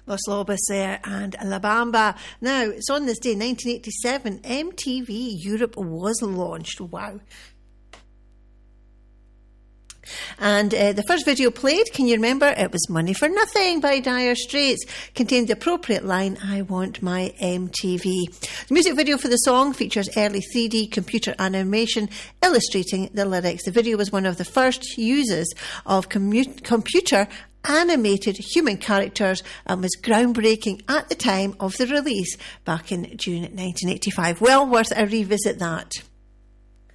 Los Lobos there and La Bamba. Now, it's on this day, 1987, MTV Europe was launched. Wow. And the first video played, can you remember? It was Money for Nothing by Dire Straits. Contained the appropriate line, I want my MTV. The music video for the song features early 3D computer animation illustrating the lyrics. The video was one of the first uses of computer animated human characters and was groundbreaking at the time of the release back in June 1985. Well worth a revisit that.